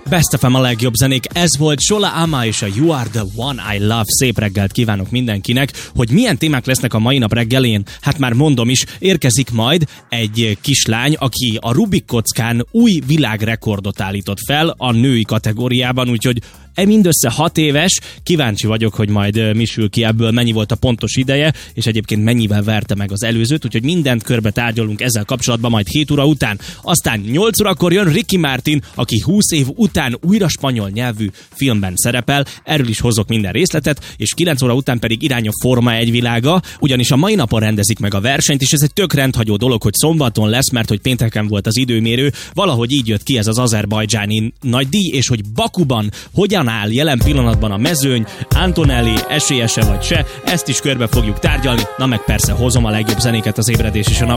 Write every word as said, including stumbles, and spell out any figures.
Best ef em a legjobb zenék, ez volt Sola Ama és a You Are The One I Love. Szép reggelt kívánok mindenkinek. Hogy milyen témák lesznek a mai nap reggelén? Hát már mondom is, érkezik majd egy kislány, aki a Rubik kockán új világrekordot állított fel a női kategóriában, úgyhogy E mindössze hat éves, kíváncsi vagyok, hogy majd mi sül ki ebből, mennyi volt a pontos ideje, és egyébként mennyivel verte meg az előzőt, úgyhogy mindent körbe tárgyalunk ezzel kapcsolatban majd hét óra után. Aztán nyolc órakor jön Ricky Martin, aki húsz év után újra spanyol nyelvű filmben szerepel, erről is hozok minden részletet, és kilenc óra után pedig irány a Forma egy világa, ugyanis a mai napon rendezik meg a versenyt, és ez egy tök rendhagyó dolog, hogy szombaton lesz, mert hogy pénteken volt az időmérő, valahogy így jött ki ez az azerbajdzsáni nagy díj, és hogy Bakuban hogyan áll jelen pillanatban a mezőny, Antonelli esélyese vagy se, ezt is körbe fogjuk tárgyalni, na meg persze hozom a legjobb zenéket az ébredés és a nap